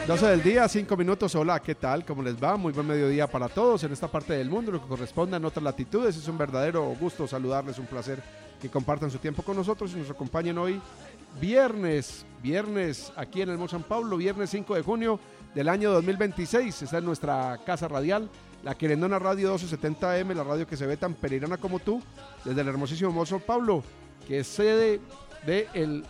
12 del día, 5 minutos. Hola, ¿qué tal? ¿Cómo les va? Muy buen mediodía para todos en esta parte del mundo, lo que corresponde en otras latitudes. Es un verdadero gusto saludarles, un placer que compartan su tiempo con nosotros y nos acompañen hoy viernes aquí en el Mall San Pablo, viernes 5 de junio del año 2026. Está en nuestra casa radial, la Querendona Radio 1270 AM, la radio que se ve tan peregrina como tú, desde el hermosísimo Mall San Pablo, que es sede del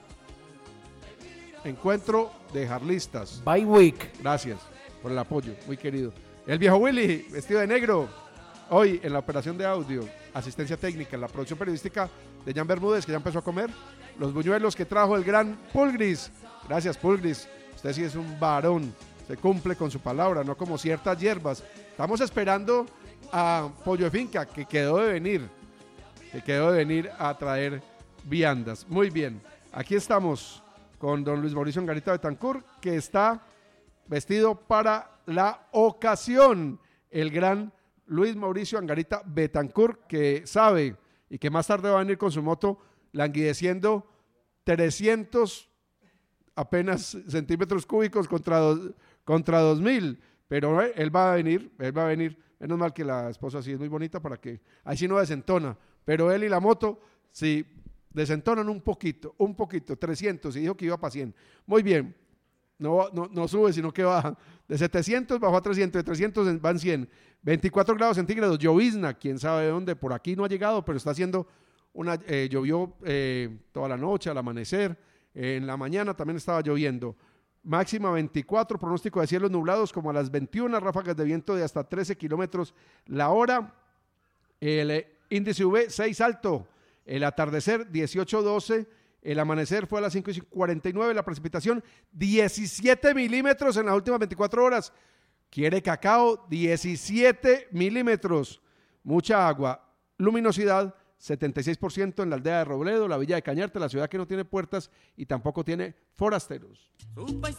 encuentro de jarlistas. Bye Week. Gracias por el apoyo, muy querido. El viejo Willy, vestido de negro, hoy en la operación de audio, asistencia técnica, en la producción periodística de Jan Bermúdez, que ya empezó a comer, los buñuelos que trajo el gran Pulgris. Gracias, Pulgris. Usted sí es un varón, se cumple con su palabra, no como ciertas hierbas. Estamos esperando a Pollo de Finca, que quedó de venir a traer viandas. Muy bien, aquí estamos con don Luis Mauricio Angarita Betancourt, que está vestido para la ocasión. El gran Luis Mauricio Angarita Betancourt, que sabe y que más tarde va a venir con su moto languideciendo 300 apenas centímetros cúbicos contra 2000, pero él va a venir. Menos mal que la esposa sí es muy bonita para que, ahí sí no desentona, pero él y la moto sí desentonan un poquito, 300, y dijo que iba para 100. Muy bien, no sube, sino que baja. De 700 bajó a 300, de 300 van 100. 24 grados centígrados, llovizna, quién sabe de dónde, por aquí no ha llegado, pero está haciendo llovió toda la noche, al amanecer, en la mañana también estaba lloviendo. Máxima 24, pronóstico de cielos nublados como a las 21, ráfagas de viento de hasta 13 kilómetros la hora. El índice UV 6 alto. El atardecer 18:12, el amanecer fue a las 5:49, la precipitación 17 milímetros en las últimas 24 horas. Quiere cacao, 17 milímetros, mucha agua, luminosidad 76% en la aldea de Robledo, la villa de Cañarte, la ciudad que no tiene puertas y tampoco tiene forasteros.